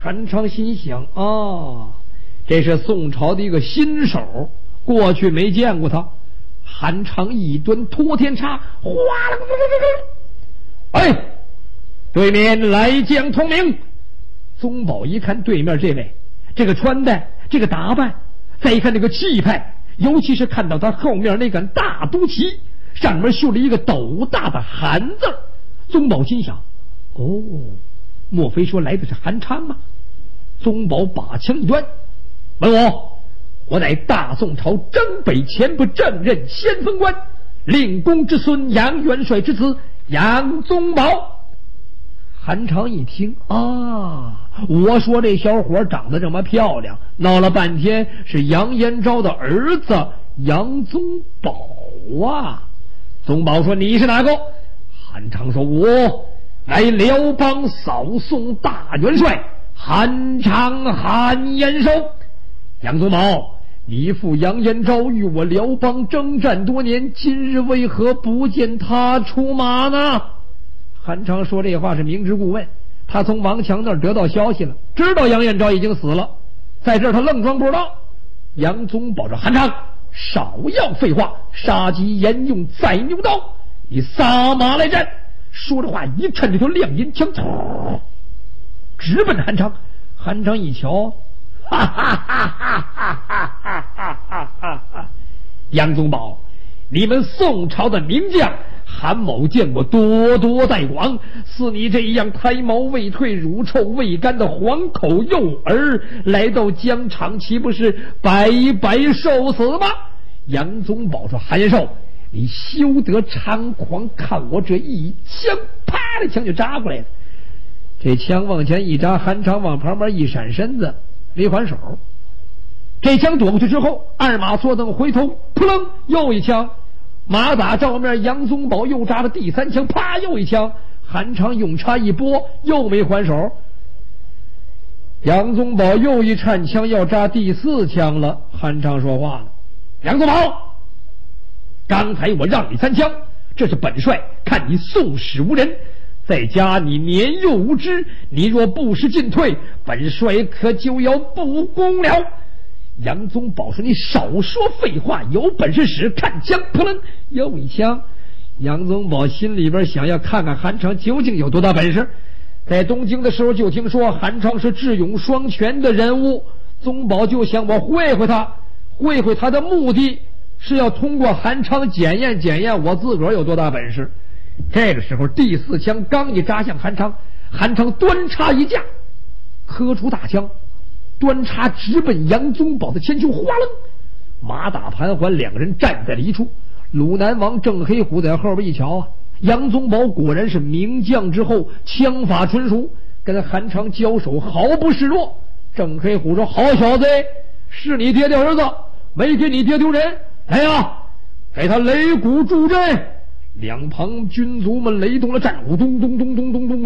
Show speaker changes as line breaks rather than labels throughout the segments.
韩昌心想啊，这是宋朝的一个新手，过去没见过他。韩昌一端托天叉，哗啦，哎，对面来将通明。宗保一看对面这位，这个穿戴，这个打扮，再一看这个气派，尤其是看到他后面那杆大都旗，上面绣了一个斗大的韩字。宗保心想，哦，莫非说来的是韩昌吗？宗保把枪一端，问我乃大宋朝征北前部正任先锋官，令公之孙杨元帅之子杨宗保。韩昌一听啊，我说这小伙长得这么漂亮，闹了半天是杨延昭的儿子杨宗保啊。宗保说，你是哪个？韩昌说，我乃辽邦扫宋大元帅韩昌韩延寿。杨宗保，你父杨延昭与我辽邦征战多年，今日为何不见他出马呢？韩昌说这话是明知故问，他从王强那儿得到消息了，知道杨延昭已经死了，在这儿他愣装不知道。杨宗保说，韩昌少要废话，杀鸡焉用宰牛刀，你撒马来战。说着话一趁这条亮银枪，直奔韩昌。韩昌一瞧，哈哈哈哈哈哈哈哈哈！杨宗保，你们宋朝的名将韩某见过多多在广，似你这样胎毛未退、乳臭未干的黄口幼儿来到疆场，岂不是白白受死吗？杨宗保说，韩延寿，你休得猖狂，看我这一枪，啪的枪就扎过来了。这枪往前一扎，韩昌往旁边一闪身子，没还手。这枪躲过去之后，二马错蹬回头，扑棱又一枪，马打照面，杨宗保又扎了第三枪，啪又一枪，韩昌用叉一拨，又没还手。杨宗保又一颤枪要扎第四枪了。韩昌说话了，杨宗保，刚才我让你三枪，这是本帅看你素使无人，再加你年幼无知，你若不识进退，本帅可就要不公了。杨宗保说，你少说废话，有本事使，看枪，扑棱又一枪。杨宗保心里边想要看看韩昌究竟有多大本事。在东京的时候就听说韩昌是智勇双全的人物，宗保就想我会会他，会会他的目的是要通过韩昌检验检验我自个儿有多大本事。这个时候第四枪刚一扎向韩昌，韩昌端叉一架，磕出大枪，端叉直奔杨宗保的前胸，哗楞，马打盘桓，两个人站在了一处。鲁南王郑黑虎在后边一瞧啊，杨宗保果然是名将之后，枪法纯熟，跟韩昌交手毫不示弱。郑黑虎说，好小子，是你爹的儿子，没给你爹丢人，来呀，给他擂鼓助阵。两旁军卒们雷动了战鼓，咚咚咚咚咚咚。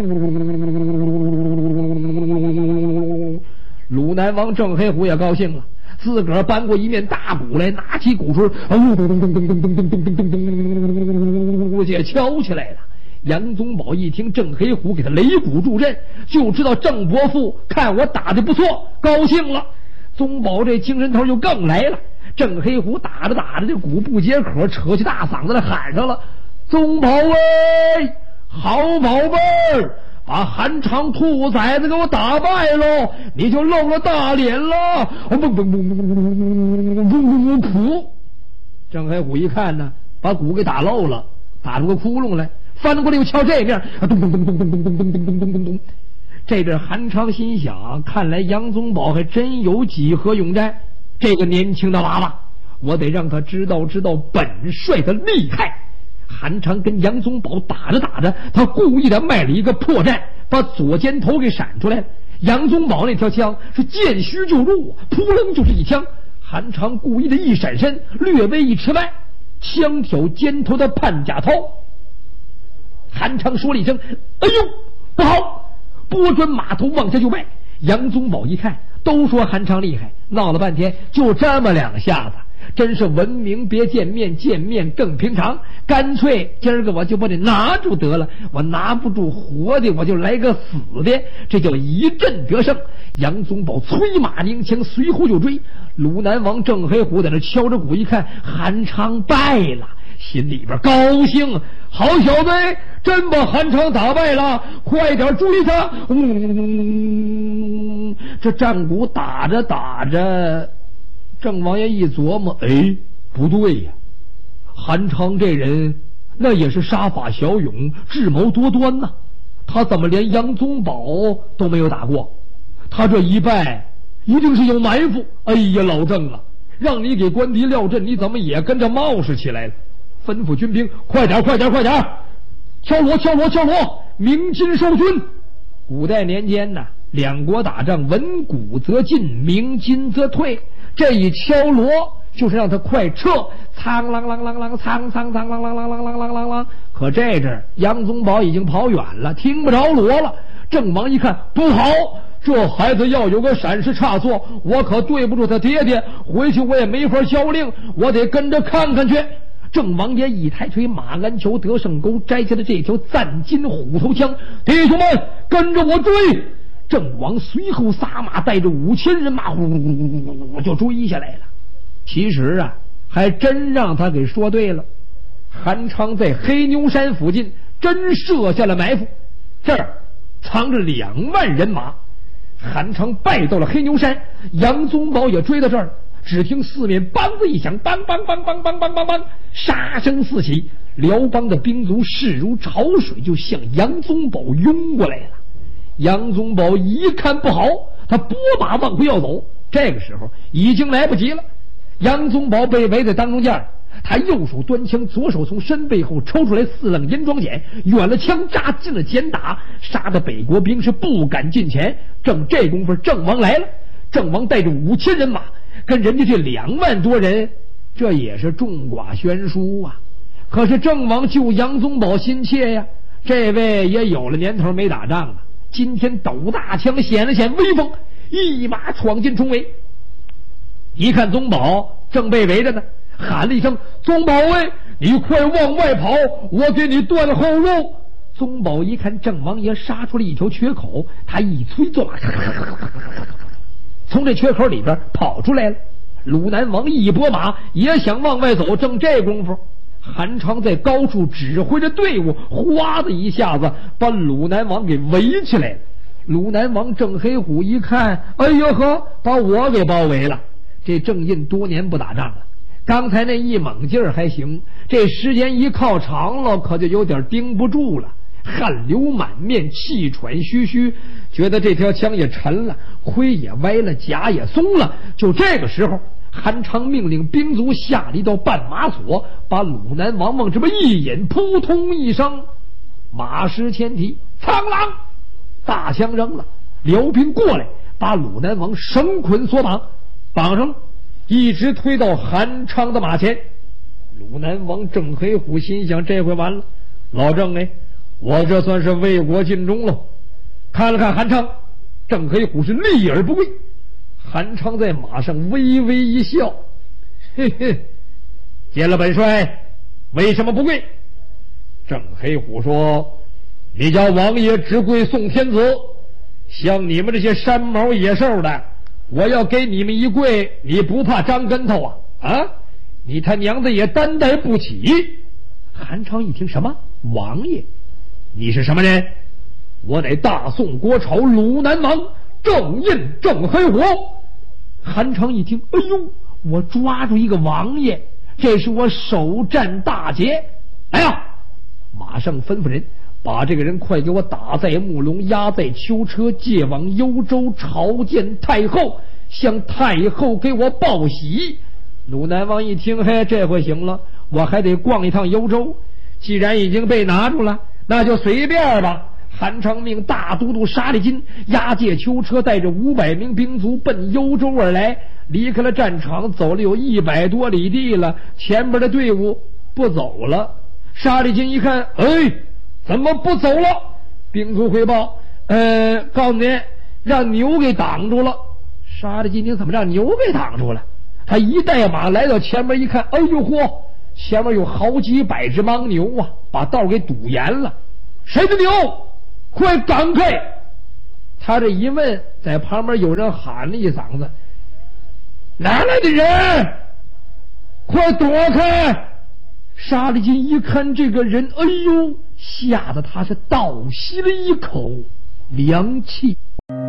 鲁南王郑黑虎也高兴了，自个儿搬过一面大鼓来，拿起鼓槌，咚咚咚咚咚咚咚咚咚咚咚，也敲起来了。杨宗保一听郑黑虎给他擂鼓助阵，就知道郑伯父看我打得不错，高兴了。宗保这精神头就更来了。郑黑虎打着打着，这鼓不解渴，扯起大嗓子来喊上了：“宗保喂，好宝贝儿！把韩昌兔崽子给我打败喽，你就露了大脸了！”嘣嘣嘣嘣嘣嘣嘣嘣噗！郑黑虎一看呢，把鼓给打漏了，打出个窟窿来，翻过来又敲这面，咚咚咚咚咚咚咚咚咚咚咚咚。这阵韩昌心想，看来杨宗保还真有几何勇战，这个年轻的娃娃，我得让他知道知道本帅的厉害。韩昌跟杨宗保打着打着，他故意的卖了一个破绽，把左肩头给闪出来了。杨宗保那条枪是见虚就入，扑棱就是一枪。韩昌故意的一闪身，略微一迟歪，枪挑肩头的判甲头。韩昌说了一声：“哎呦，不好！”拨转马头往下就迈。杨宗保一看，都说韩昌厉害，闹了半天就这么两下子， 真是闻名别见面，见面更平常。干脆今儿个我就把你拿住得了，我拿不住活的，我就来个死的，这叫一阵得胜。杨宗保催马拧枪，随后就追。鲁南王郑黑虎在那敲着鼓，一看韩昌败了，心里边高兴，好小子，真把韩昌打败了，快点追他！这战鼓打着打着，郑王爷一琢磨，哎，不对呀，韩昌这人那也是杀伐骁勇，智谋多端呐，他怎么连杨宗保都没有打过？他这一败一定是有埋伏。哎呀，老郑啊，让你给官敌撂阵，你怎么也跟着冒失起来了？吩咐军兵，快点快点快点，敲锣敲锣敲锣，鸣金收军。古代年间呢，两国打仗，闻鼓则进，鸣金则退。这一敲锣就是让他快撤，苍啷啷啷啷，苍苍苍啷啷啷啷啷啷啷啷。可这阵杨宗保已经跑远了，听不着锣了。郑王一看不好，这孩子要有个闪失差错，我可对不住他爹爹，回去我也没法销令，我得跟着看看去。郑王爷一抬腿，马鞍裘得胜钩，摘下了这条赞金虎头枪，弟兄们跟着我追。郑王随后撒马，带着5000人马，呼呼就追下来了。其实啊，还真让他给说对了。韩昌在黑牛山附近真设下了埋伏，这儿藏着2万人马。韩昌败到了黑牛山，杨宗保也追到这儿。只听四面梆子一响，梆梆梆梆梆梆梆梆，杀声四起。辽邦的兵卒势如潮水，就向杨宗保涌过来了。杨宗保一看不好，他拨马往回要走。这个时候已经来不及了，杨宗保被围在当中间，他右手端枪，左手从身背后抽出来4棱银装锏，远了枪扎近了前打，杀得北国兵是不敢近前。正这功夫，郑王来了。郑王带着5000人马，跟人家这2万多人，这也是众寡悬殊啊。可是郑王救杨宗保心切呀，这位也有了年头没打仗了，今天抖大枪显了显威风，一马闯进重围。一看宗保正被围着呢，喊了一声：“宗保卫，你快往外跑，我给你断后路。”宗保一看郑王爷杀出了一条缺口，他一催坐马，从这缺口里边跑出来了。鲁南王一拨马也想往外走，正这功夫，韩昌在高处指挥着队伍，哗的一下子把鲁南王给围起来了。鲁南王郑黑虎一看，哎呦呵，把我给包围了。这郑印多年不打仗了，刚才那一猛劲儿还行，这时间一靠长了，可就有点盯不住了，汗流满面，气喘吁吁，觉得这条枪也沉了，盔也歪了，甲也松了。就这个时候，韩昌命令兵卒下了一道绊马索，把鲁南王往这么一引，扑通一声，马失前蹄，苍啷，大枪扔了。辽兵过来，把鲁南王绳捆索绑，绑上了，一直推到韩昌的马前。鲁南王郑黑虎心想，这回完了，老郑哎，我这算是为国尽忠了。看了看韩昌，郑黑虎是立而不跪。韩昌在马上微微一笑，嘿嘿，见了本帅，为什么不跪？郑黑虎说：“你家王爷只跪宋天子，像你们这些山毛野兽的，我要给你们一跪，你不怕张跟头啊？啊，你他娘的也担待不起。”韩昌一听，什么王爷？你是什么人？我乃大宋国朝鲁南王郑印郑黑虎。韩昌一听，哎呦，我抓住一个王爷，这是我首战大捷。来呀，马上吩咐人把这个人快给我打在木笼，押在囚车，借往幽州朝见太后，向太后给我报喜。鲁南王一听，嘿，这回行了，我还得逛一趟幽州，既然已经被拿住了，那就随便吧。韩昌命大都督沙利金押解囚车，带着500名兵卒奔幽州而来。离开了战场，走了有100多里地了，前边的队伍不走了。沙利金一看，哎，怎么不走了？兵卒汇报，告诉您，让牛给挡住了。沙利金听，怎么让牛给挡住了？ 他一带马来到前面一看，哎呦嚯，前面有好几百只牦牛啊，把道给堵严了。谁的牛？快赶开！他这一问，在旁边有人喊了一嗓子：哪来的人？快躲开！沙利金一看这个人，哎呦，吓得他是倒吸了一口凉气。